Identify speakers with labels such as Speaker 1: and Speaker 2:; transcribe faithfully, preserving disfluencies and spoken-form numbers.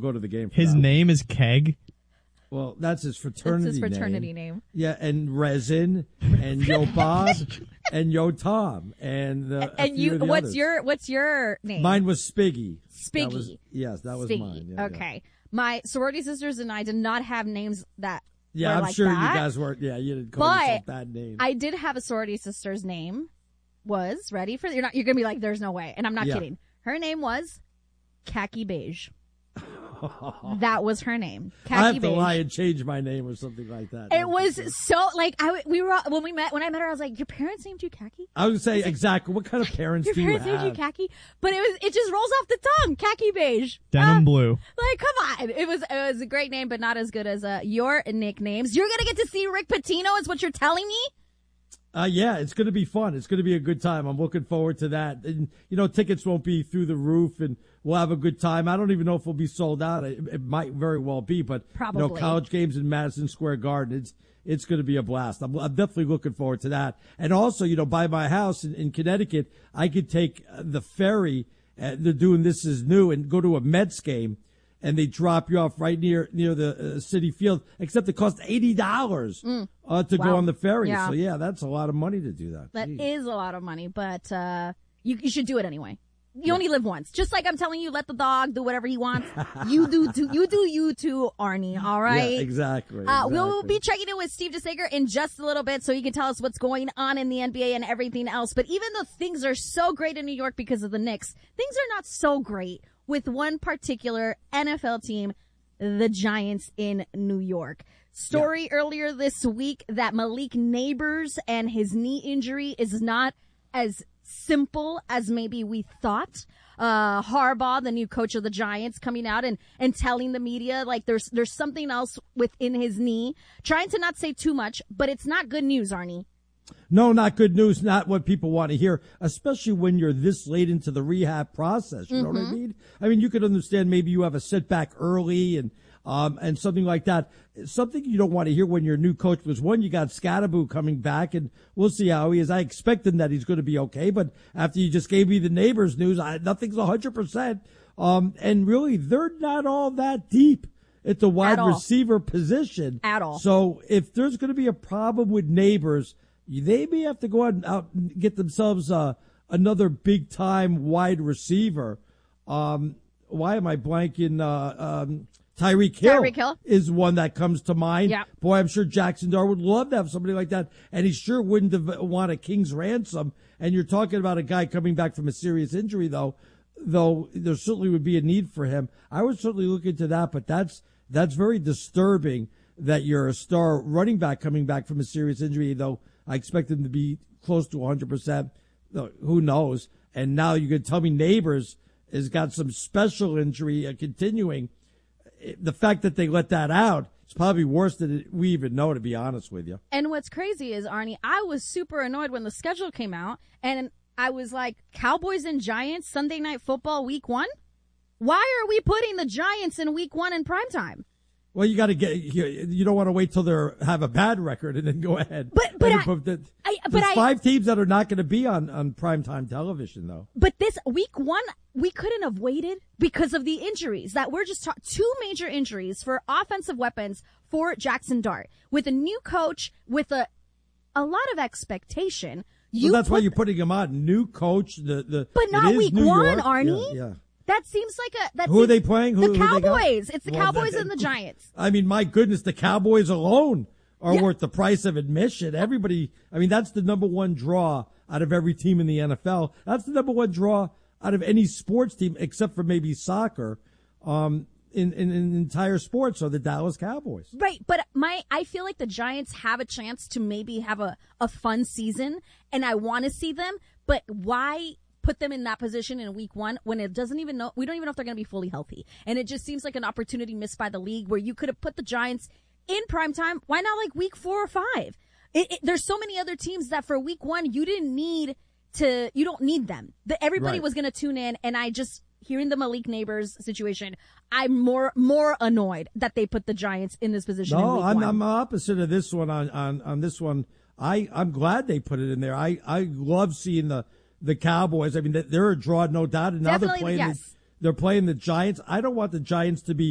Speaker 1: go to the game. For
Speaker 2: his
Speaker 1: that.
Speaker 2: name is Keg.
Speaker 1: Well, that's his fraternity
Speaker 3: That's his fraternity
Speaker 1: name.
Speaker 3: name.
Speaker 1: Yeah, and Resin, and Yo Bob, and Yo Tom, and uh,
Speaker 3: And you,
Speaker 1: what's
Speaker 3: what's your what's your name?
Speaker 1: Mine was Spiggy.
Speaker 3: Spiggy.
Speaker 1: That was, yes, that was
Speaker 3: Spiggy.
Speaker 1: mine. Yeah,
Speaker 3: okay, yeah. My sorority sisters and I did not have names that.
Speaker 1: Yeah,
Speaker 3: were
Speaker 1: I'm
Speaker 3: like
Speaker 1: sure
Speaker 3: that,
Speaker 1: you guys weren't. Yeah, you didn't call
Speaker 3: but
Speaker 1: yourself that name.
Speaker 3: I did have a sorority sister's name. Was ready for you're not. You're gonna be like, there's no way, and I'm not
Speaker 1: yeah.
Speaker 3: kidding. Her name was Khaki Beige. That was her name. Khaki
Speaker 1: I have to
Speaker 3: Beige.
Speaker 1: lie and change my name or something like that.
Speaker 3: It was so like I we were when we met when I met her I was like, your parents named you Khaki?
Speaker 1: I would say exactly what kind of parents
Speaker 3: Your
Speaker 1: do you
Speaker 3: parents
Speaker 1: have?
Speaker 3: named you Khaki? But it was it just rolls off the tongue. Khaki Beige.
Speaker 2: Denim
Speaker 3: Uh,
Speaker 2: Blue.
Speaker 3: Like come on. It was it was a great name but not as good as uh, your nicknames. You're going to get to see Rick Pitino is what you're telling me?
Speaker 1: Uh, yeah, it's going to be fun. It's going to be a good time. I'm looking forward to that. And, you know, tickets won't be through the roof and we'll have a good time. I don't even know if we'll be sold out. It, it might very well be, but,
Speaker 3: Probably.
Speaker 1: you know, college games in Madison Square Garden, it's, it's going to be a blast. I'm, I'm definitely looking forward to that. And also, you know, by my house in, in Connecticut, I could take the ferry, uh, they're doing This Is New, and go to a Mets game. And they drop you off right near near the uh, city field, except it costs eighty dollars
Speaker 3: Mm.
Speaker 1: uh, to
Speaker 3: Wow.
Speaker 1: go on the ferry.
Speaker 3: Yeah.
Speaker 1: So, yeah, that's a lot of money to do that.
Speaker 3: That
Speaker 1: Jeez.
Speaker 3: is a lot of money, but uh you you should do it anyway. You only live once. Just like I'm telling you, let the dog do whatever he wants. You do too, you do you too, Arnie, all right?
Speaker 1: Yeah, exactly.
Speaker 3: Uh,
Speaker 1: exactly.
Speaker 3: we'll be checking in with Steve DeSager in just a little bit so he can tell us what's going on in the N B A and everything else. But even though things are so great in New York because of the Knicks, things are not so great with one particular N F L team, the Giants in New York. Story yeah. earlier this week that Malik Neighbors and his knee injury is not as simple as maybe we thought. Uh, Harbaugh, the new coach of the Giants, coming out and, and telling the media like there's, there's something else within his knee, trying to not say too much, but it's not good news, Arnie.
Speaker 1: No, not good news, not what people want to hear, especially when you're this late into the rehab process. You mm-hmm. know what I mean? I mean, you could understand maybe you have a setback early and, um, and something like that. Something you don't want to hear when your new coach was one, you got Scatterbo coming back and we'll see how he is. I expect him that he's going to be okay, but after you just gave me the Neighbors news, I, nothing's a hundred percent. Um, and really they're not all that deep at the wide receiver position.
Speaker 3: At all.
Speaker 1: So if there's going to be a problem with Neighbors, they may have to go out and, out and get themselves uh, another big-time wide receiver. Um, why am I blanking? Uh, um, Tyreek Hill,
Speaker 3: Tyreek Hill
Speaker 1: is one that comes to mind.
Speaker 3: Yeah.
Speaker 1: Boy, I'm sure Jackson Dart would love to have somebody like that, and he sure wouldn't have want a king's ransom. And you're talking about a guy coming back from a serious injury, though. Though there certainly would be a need for him. I would certainly look into that, but that's that's very disturbing that you're a star running back coming back from a serious injury, though. I expect him to be close to one hundred percent. Who knows? And now you could tell me Neighbors has got some special injury uh, continuing. The fact that they let that out is probably worse than we even know, to be honest with you.
Speaker 3: And what's crazy is, Arnie, I was super annoyed when the schedule came out, and I was like, Cowboys and Giants, Sunday Night Football, week one? Why are we putting the Giants in week one in primetime?
Speaker 1: Well, you got to get, you, you don't want to wait till they have a bad record and then go ahead.
Speaker 3: But, but, I,
Speaker 1: put the,
Speaker 3: I, but
Speaker 1: there's
Speaker 3: I,
Speaker 1: five teams that are not going to be on, on primetime television, though.
Speaker 3: But this week one, we couldn't have waited because of the injuries that we're just talking. Two major injuries for offensive weapons for Jackson Dart with a new coach with a, a lot of expectation.
Speaker 1: You well, that's why you're putting him on. New coach, the, the,
Speaker 3: but not week
Speaker 1: New
Speaker 3: one,
Speaker 1: York.
Speaker 3: Arnie.
Speaker 1: Yeah, yeah.
Speaker 3: That seems like a. That
Speaker 1: who
Speaker 3: seems,
Speaker 1: are they playing? Who,
Speaker 3: the
Speaker 1: who
Speaker 3: Cowboys. It's the
Speaker 1: well,
Speaker 3: Cowboys
Speaker 1: that,
Speaker 3: and the Giants.
Speaker 1: I mean, my goodness, the Cowboys alone are
Speaker 3: yeah.
Speaker 1: worth the price of admission. Everybody, I mean, that's the number one draw out of every team in the N F L. That's the number one draw out of any sports team except for maybe soccer. Um, in, in, in entire sports are the Dallas Cowboys.
Speaker 3: Right. But my, I feel like the Giants have a chance to maybe have a, a fun season and I want to see them, but why put them in that position in week one when it doesn't even know, we don't even know if they're going to be fully healthy. And it just seems like an opportunity missed by the league where you could have put the Giants in primetime. Why not like week four or five? It, it, there's so many other teams that for week one, you didn't need to, you don't need them. The, everybody
Speaker 1: right.
Speaker 3: was going to tune in. And I just, hearing the Malik Neighbors situation, I'm more, more annoyed that they put the Giants in this position.
Speaker 1: No,
Speaker 3: in week
Speaker 1: I'm,
Speaker 3: one.
Speaker 1: I'm opposite of this one on, on, on this one. I, I'm glad they put it in there. I, I love seeing the, the Cowboys. I mean, they're a draw, no doubt. And now
Speaker 3: Definitely,
Speaker 1: they're playing,
Speaker 3: yes.
Speaker 1: the, they're playing the Giants. I don't want the Giants to be